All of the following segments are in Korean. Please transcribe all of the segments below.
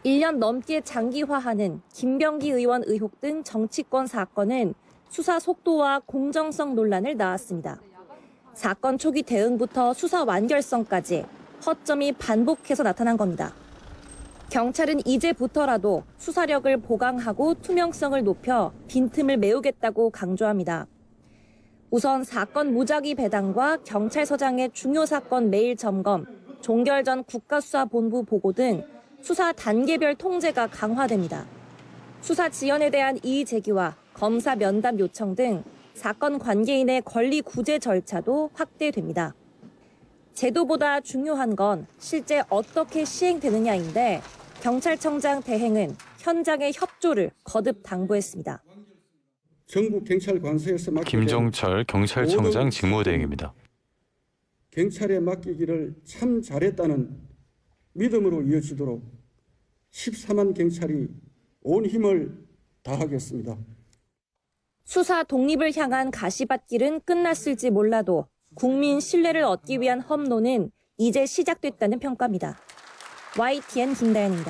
1년 넘게 장기화하는 김병기 의원 의혹 등 정치권 사건은 수사 속도와 공정성 논란을 낳았습니다. 사건 초기 대응부터 수사 완결성까지 허점이 반복해서 나타난 겁니다. 경찰은 이제부터라도 수사력을 보강하고 투명성을 높여 빈틈을 메우겠다고 강조합니다. 우선 사건 무작위 배당과 경찰서장의 중요 사건 매일 점검, 종결 전 국가수사본부 보고 등 수사 단계별 통제가 강화됩니다. 수사 지연에 대한 이의 제기와 검사 면담 요청 등 사건 관계인의 권리 구제 절차도 확대됩니다. 제도보다 중요한 건 실제 어떻게 시행되느냐인데 경찰청장 대행은 현장의 협조를 거듭 당부했습니다. 전국 경찰 관서에서 김종철 경찰청장 직무대행입니다. 경찰에 맡기기를 참 잘했다는 믿음으로 이어지도록 14만 경찰이 온 힘을 다하겠습니다. 수사 독립을 향한 가시밭길은 끝났을지 몰라도 국민 신뢰를 얻기 위한 험로는 이제 시작됐다는 평가입니다. YTN 김다연입니다.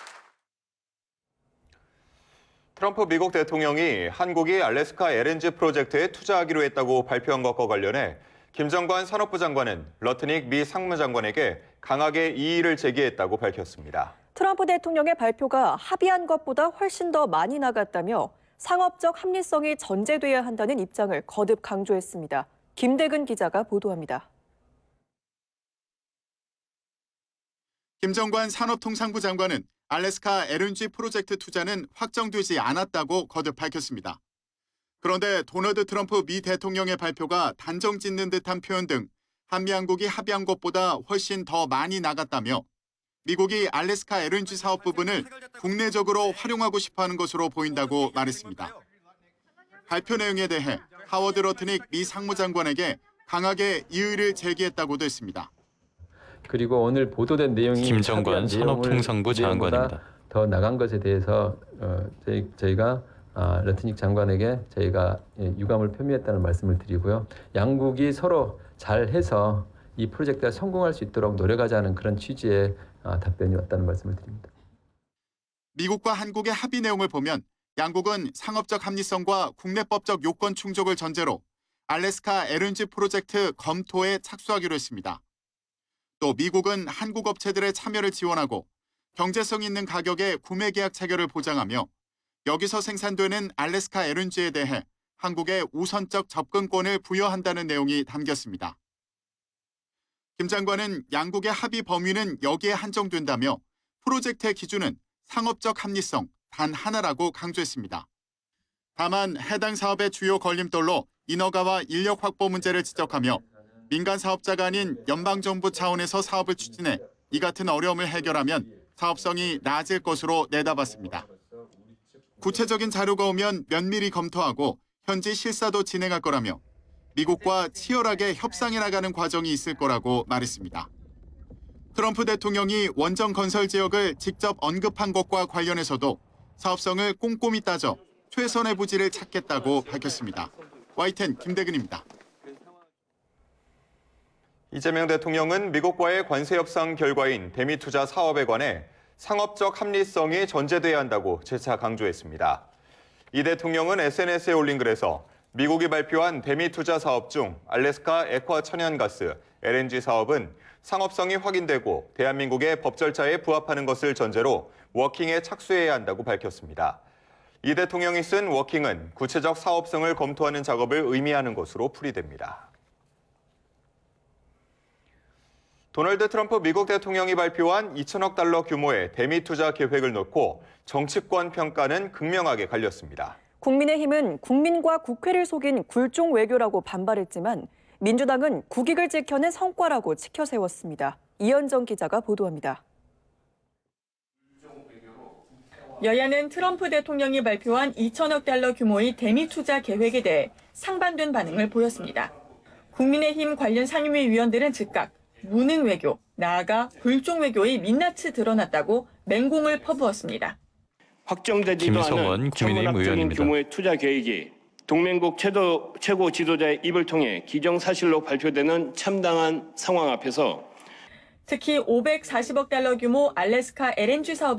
트럼프 미국 대통령이 한국이 알래스카 LNG 프로젝트에 투자하기로 했다고 발표한 것과 관련해 김정관 산업부 장관은 러트닉 미 상무장관에게 강하게 이의를 제기했다고 밝혔습니다. 트럼프 대통령의 발표가 합의한 것보다 훨씬 더 많이 나갔다며 상업적 합리성이 전제돼야 한다는 입장을 거듭 강조했습니다. 김대근 기자가 보도합니다. 김정관 산업통상부 장관은 알래스카 LNG 프로젝트 투자는 확정되지 않았다고 거듭 밝혔습니다. 그런데 도널드 트럼프 미 대통령의 발표가 단정 짓는 듯한 표현 등 한미양국이 합의한 것보다 훨씬 더 많이 나갔다며 미국이 알래스카 LNG 사업 부분을 국내적으로 활용하고 싶어하는 것으로 보인다고 말했습니다. 발표 내용에 대해 하워드 러트닉 미 상무장관에게 강하게 이의를 제기했다고도 했습니다. 그리고 오늘 보도된 내용이 김정관 산업통상부 장관입니다. 더 나간 것에 대해서 저희가 러트닉 장관에게 저희가 유감을 표미했다는 말씀을 드리고요. 양국이 서로 잘해서 이 프로젝트가 성공할 수 있도록 노력하자는 그런 취지의 답변이 왔다는 말씀을 드립니다. 미국과 한국의 합의 내용을 보면 양국은 상업적 합리성과 국내법적 요건 충족을 전제로 알래스카 LNG 프로젝트 검토에 착수하기로 했습니다. 또 미국은 한국 업체들의 참여를 지원하고 경제성 있는 가격의 구매 계약 체결을 보장하며 여기서 생산되는 알래스카 LNG에 대해 한국에 우선적 접근권을 부여한다는 내용이 담겼습니다. 김 장관은 양국의 합의 범위는 여기에 한정된다며 프로젝트의 기준은 상업적 합리성 단 하나라고 강조했습니다. 다만 해당 사업의 주요 걸림돌로 인허가와 인력 확보 문제를 지적하며 민간 사업자가 아닌 연방정부 차원에서 사업을 추진해 이 같은 어려움을 해결하면 사업성이 나아질 것으로 내다봤습니다. 구체적인 자료가 오면 면밀히 검토하고 현지 실사도 진행할 거라며 미국과 치열하게 협상해 나가는 과정이 있을 거라고 말했습니다. 트럼프 대통령이 원전 건설 지역을 직접 언급한 것과 관련해서도 사업성을 꼼꼼히 따져 최선의 부지를 찾겠다고 밝혔습니다. YTN 김대근입니다. 이재명 대통령은 미국과의 관세 협상 결과인 대미 투자 사업에 관해 상업적 합리성이 전제돼야 한다고 재차 강조했습니다. 이 대통령은 SNS에 올린 글에서 미국이 발표한 대미 투자 사업 중 알래스카 액화 천연가스 LNG 사업은 상업성이 확인되고 대한민국의 법 절차에 부합하는 것을 전제로 워킹에 착수해야 한다고 밝혔습니다. 이 대통령이 쓴 워킹은 구체적 사업성을 검토하는 작업을 의미하는 것으로 풀이됩니다. 도널드 트럼프 미국 대통령이 발표한 2천억 달러 규모의 대미 투자 계획을 놓고 정치권 평가는 극명하게 갈렸습니다. 국민의힘은 국민과 국회를 속인 굴종 외교라고 반발했지만 민주당은 국익을 지켜낸 성과라고 치켜세웠습니다. 이현정 기자가 보도합니다. 여야는 트럼프 대통령이 발표한 2천억 달러 규모의 대미 투자 계획에 대해 상반된 반응을 보였습니다. 국민의힘 관련 상임위 위원들은 즉각 무능 외교, 나아가 굴종 외교의 민낯이 드러났다고 맹공을 퍼부었습니다. 확정되지도 않은 천문학적인 규모의 투자 계획이 동맹국 최고 지도자의 입을 통해 기정사실로 발표되는 참담한 상황 앞에서 특히 540억 달러 규모 알래스카 LNG 사업